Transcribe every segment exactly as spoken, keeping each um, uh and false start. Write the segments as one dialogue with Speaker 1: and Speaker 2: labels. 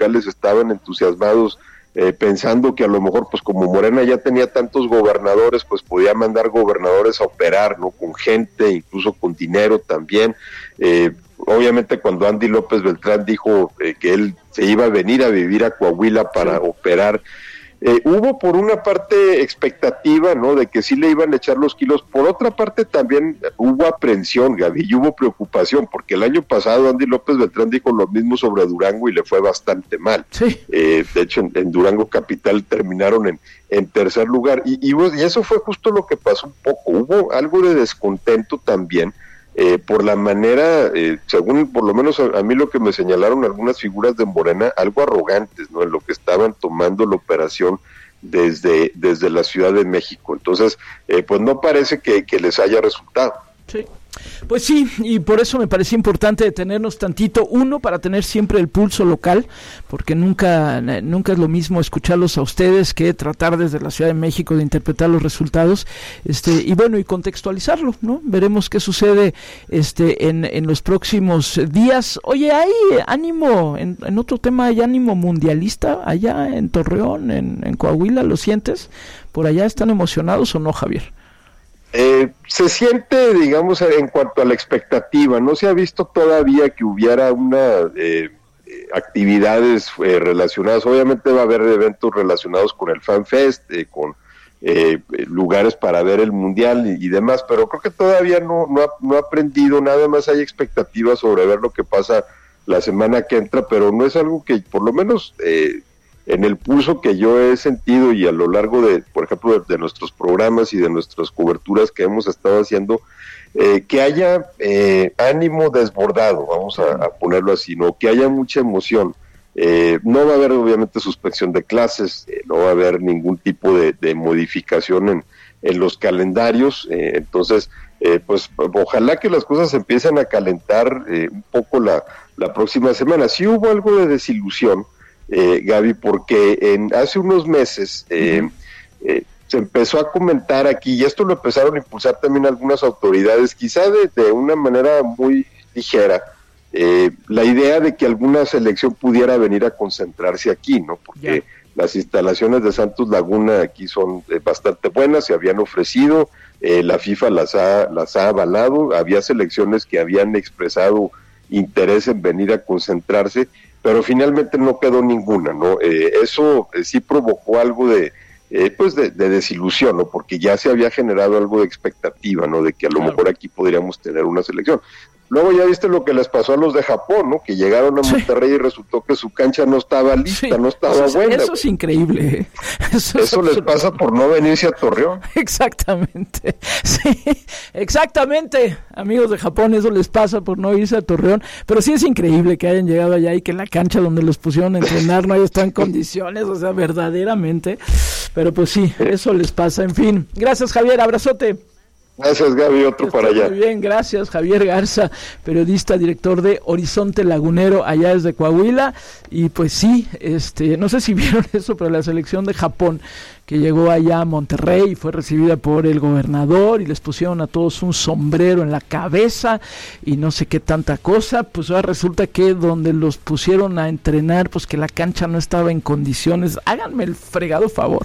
Speaker 1: locales estaban entusiasmados, eh, pensando que a lo mejor, pues como Morena ya tenía tantos gobernadores, pues podía mandar gobernadores a operar, ¿no? Con gente, incluso con dinero también. Eh, obviamente cuando Andy López Beltrán dijo eh, que él se iba a venir a vivir a Coahuila para sí. operar, Eh, hubo por una parte expectativa, ¿no?, de que sí le iban a echar los kilos. Por otra parte también hubo aprensión, Gaby, y hubo preocupación, porque el año pasado Andy López Beltrán dijo lo mismo sobre Durango y le fue bastante mal. Sí. Eh, de hecho, en, en Durango capital terminaron en, en tercer lugar, y, y, y eso fue justo lo que pasó un poco. Hubo algo de descontento también, Eh, por la manera, eh, según por lo menos a, a mí lo que me señalaron algunas figuras de Morena, algo arrogantes, ¿no?, en lo que estaban tomando la operación desde, desde la Ciudad de México. Entonces, eh, pues no parece que, que les haya resultado.
Speaker 2: Sí. Pues sí, y por eso me parecía importante detenernos tantito, uno, para tener siempre el pulso local, porque nunca nunca es lo mismo escucharlos a ustedes que tratar desde la Ciudad de México de interpretar los resultados, este y bueno, y contextualizarlo, ¿no? Veremos qué sucede este en, en los próximos días. Oye, hay ánimo, en, en otro tema, hay ánimo mundialista allá en Torreón, en, en Coahuila, ¿lo sientes? ¿Por allá están emocionados o no, Javier?
Speaker 1: Eh, se siente, digamos, en cuanto a la expectativa, no se ha visto todavía que hubiera una eh, actividades eh, relacionadas. Obviamente va a haber eventos relacionados con el Fan Fest, eh, con eh, lugares para ver el Mundial y, y demás, pero creo que todavía no, no, ha, no ha aprendido, nada más hay expectativas sobre ver lo que pasa la semana que entra, pero no es algo que por lo menos... Eh, en el pulso que yo he sentido y a lo largo de, por ejemplo, de, de nuestros programas y de nuestras coberturas que hemos estado haciendo, eh, que haya eh, ánimo desbordado, vamos a, a ponerlo así, ¿no? Que haya mucha emoción. Eh, no va a haber obviamente suspensión de clases, eh, no va a haber ningún tipo de, de modificación en, en los calendarios, eh, entonces, eh, pues ojalá que las cosas empiecen a calentar eh, un poco la, la próxima semana. Sí hubo algo de desilusión, Eh, Gaby, porque en hace unos meses eh, uh-huh. eh, se empezó a comentar aquí, y esto lo empezaron a impulsar también algunas autoridades, quizá de, de una manera muy ligera, eh, la idea de que alguna selección pudiera venir a concentrarse aquí, ¿no? Porque yeah. las instalaciones de Santos Laguna aquí son eh, bastante buenas, se habían ofrecido, eh, la FIFA las ha, las ha avalado, había selecciones que habían expresado interés en venir a concentrarse, pero finalmente no quedó ninguna, ¿no? Eh, eso eh, sí provocó algo de, eh, pues de, de desilusión, ¿no? Porque ya se había generado algo de expectativa, ¿no? De que a lo claro. mejor aquí podríamos tener una selección. Luego ya viste lo que les pasó a los de Japón, ¿no? Que llegaron a Monterrey sí. y resultó que su cancha no estaba lista, sí. no estaba
Speaker 2: eso,
Speaker 1: buena.
Speaker 2: Eso es increíble.
Speaker 1: Eso, eso les pasa por no venirse a Torreón.
Speaker 2: Exactamente. Sí, exactamente. Amigos de Japón, eso les pasa por no irse a Torreón. Pero sí es increíble que hayan llegado allá y que la cancha donde los pusieron a entrenar no haya estado en condiciones, o sea, verdaderamente. Pero pues sí, eso les pasa. En fin, gracias, Javier, abrazote.
Speaker 1: Gracias, Gaby, otro
Speaker 2: Está
Speaker 1: para allá.
Speaker 2: Muy bien, gracias, Javier Garza, periodista, director de Horizonte Lagunero, allá desde Coahuila. Y pues sí, este, no sé si vieron eso, pero la selección de Japón, que llegó allá a Monterrey y fue recibida por el gobernador y les pusieron a todos un sombrero en la cabeza y no sé qué tanta cosa, pues ahora resulta que donde los pusieron a entrenar, pues que la cancha no estaba en condiciones. Háganme el fregado favor.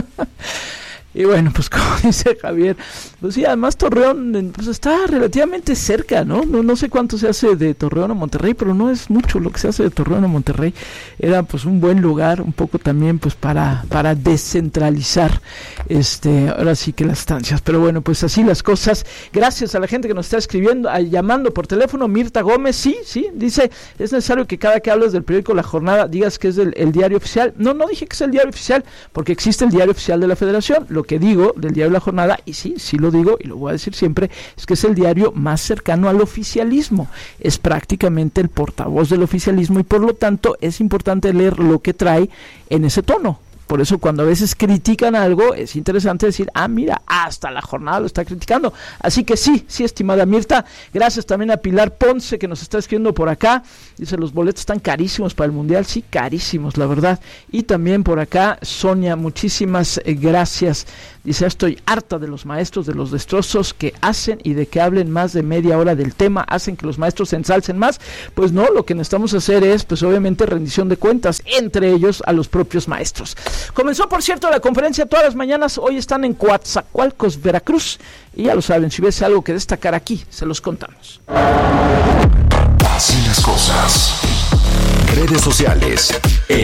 Speaker 2: Y bueno, pues como dice Javier, pues sí, además Torreón pues está relativamente cerca, ¿no? ¿no? No sé cuánto se hace de Torreón a Monterrey, pero no es mucho lo que se hace de Torreón a Monterrey. Era pues un buen lugar, un poco también pues para para descentralizar este ahora sí que las estancias. Pero bueno, pues así las cosas. Gracias a la gente que nos está escribiendo, a, llamando por teléfono. Mirta Gómez, sí, sí, dice, es necesario que cada que hables del periódico La Jornada digas que es el, el diario oficial. No, no dije que es el diario oficial, porque existe el diario oficial de la Federación. Lo que digo del diario La Jornada, y sí, sí lo digo y lo voy a decir siempre, es que es el diario más cercano al oficialismo, es prácticamente el portavoz del oficialismo y por lo tanto es importante leer lo que trae en ese tono, Por eso cuando a veces critican algo, es interesante decir, ah, mira, hasta la jornada lo está criticando. Así que sí, sí, estimada Mirta, gracias también a Pilar Ponce, que nos está escribiendo por acá. Dice, los boletos están carísimos para el Mundial. Sí, carísimos, la verdad. Y también por acá, Sonia, muchísimas eh, gracias. Dice, estoy harta de los maestros, de los destrozos que hacen y de que hablen más de media hora del tema, hacen que los maestros se ensalcen más. Pues no, lo que necesitamos hacer es, pues obviamente, rendición de cuentas, entre ellos a los propios maestros. Comenzó, por cierto, la conferencia todas las mañanas. Hoy están en Coatzacoalcos, Veracruz, y ya lo saben, si hubiese algo que destacar aquí, se los contamos.
Speaker 3: Así las cosas. Redes sociales.